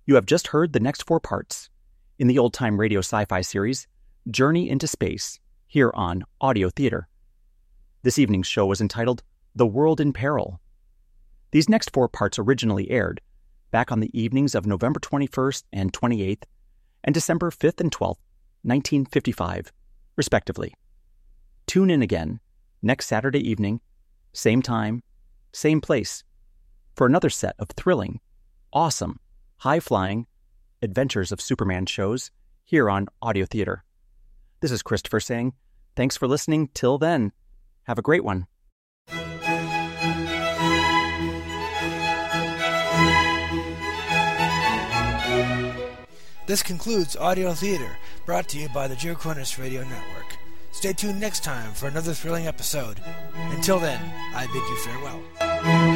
You have just heard the next 4 parts in the old-time radio sci-fi series, Journey into Space, here on Audio Theater. This evening's show was entitled The World in Peril. These next 4 parts originally aired back on the evenings of November 21st and 28th and December 5th and 12th, 1955, respectively. Tune in again next Saturday evening, same time, same place, for another set of thrilling, awesome, high-flying Adventures of Superman shows here on Audio Theater. This is Christopher saying, thanks for listening. Till then, have a great one. This concludes Audio Theater, brought to you by the Joe Cornish Radio Network. Stay tuned next time for another thrilling episode. Until then, I bid you farewell.